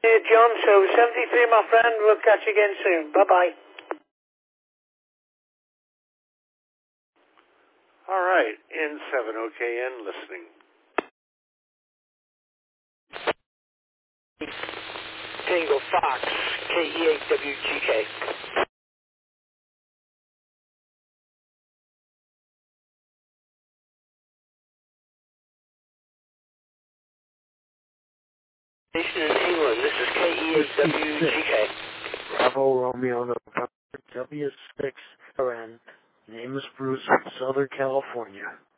John, so 73, my friend. We'll catch you again soon. Bye-bye. All right, N7OKN listening. Tango Fox, KE8WGK. Station in England, this is KE8WGK. Bravo Romeo November W6RN. Name is Bruce, Southern California.